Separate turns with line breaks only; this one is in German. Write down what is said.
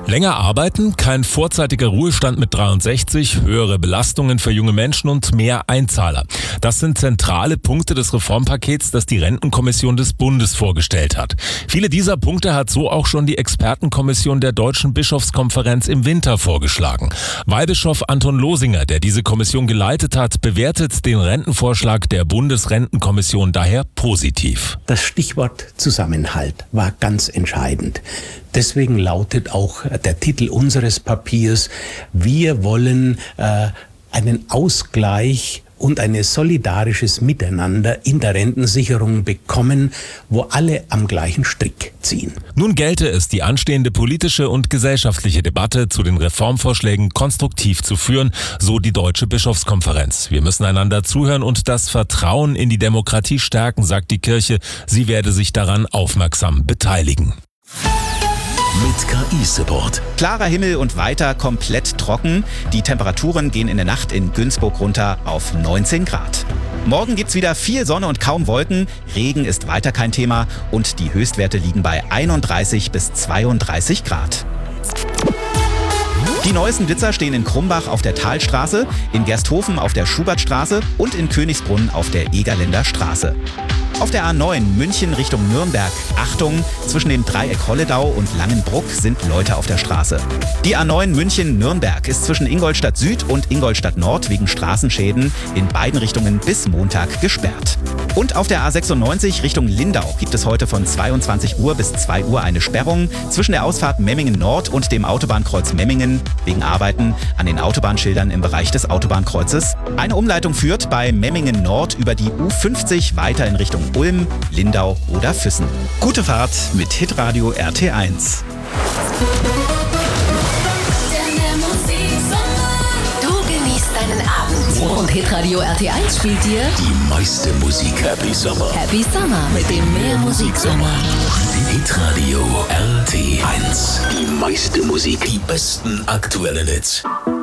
Länger arbeiten, kein vorzeitiger Ruhestand mit 63, höhere Belastungen für junge Menschen und mehr Einzahler. Das sind zentrale Punkte des Reformpakets, das die Rentenkommission des Bundes vorgestellt hat. Viele dieser Punkte hat so auch schon die Expertenkommission der Deutschen Bischofskonferenz im Winter vorgeschlagen. Weihbischof Anton Losinger, der diese Kommission geleitet hat, bewertet den Rentenvorschlag der Bundesrentenkommission daher positiv.
Das Stichwort Zusammenhalt war ganz entscheidend. Deswegen lautet auch der Titel unseres Papiers: Wir wollen einen Ausgleich und ein solidarisches Miteinander in der Rentensicherung bekommen, wo alle am gleichen Strick ziehen.
Nun gelte es, die anstehende politische und gesellschaftliche Debatte zu den Reformvorschlägen konstruktiv zu führen, so die Deutsche Bischofskonferenz. Wir müssen einander zuhören und das Vertrauen in die Demokratie stärken, sagt die Kirche. Sie werde sich daran aufmerksam beteiligen.
Mit KI-Support.
Klarer Himmel und weiter komplett trocken. Die Temperaturen gehen in der Nacht in Günzburg runter auf 19 Grad. Morgen gibt's wieder viel Sonne und kaum Wolken. Regen ist weiter kein Thema und die Höchstwerte liegen bei 31 bis 32 Grad. Die neuesten Blitzer stehen in Krumbach auf der Talstraße, in Gersthofen auf der Schubertstraße und in Königsbrunn auf der Egerländer Straße. Auf der A9 München Richtung Nürnberg, Achtung, zwischen dem Dreieck Holledau und Langenbruck sind Leute auf der Straße. Die A9 München-Nürnberg ist zwischen Ingolstadt Süd und Ingolstadt Nord wegen Straßenschäden in beiden Richtungen bis Montag gesperrt. Und auf der A96 Richtung Lindau gibt es heute von 22 Uhr bis 2 Uhr eine Sperrung zwischen der Ausfahrt Memmingen Nord und dem Autobahnkreuz Memmingen wegen Arbeiten an den Autobahnschildern im Bereich des Autobahnkreuzes. Eine Umleitung führt bei Memmingen Nord über die U50 weiter in Richtung Ulm, Lindau oder Füssen. Gute Fahrt mit Hitradio RT1.
Du genießt deinen Abend und Hitradio RT1 spielt dir
Die meiste Musik. Happy Summer.
Happy Summer mit dem Mehrmusiksommer.
Hitradio RT1. Die meiste Musik. Die besten aktuellen Hits.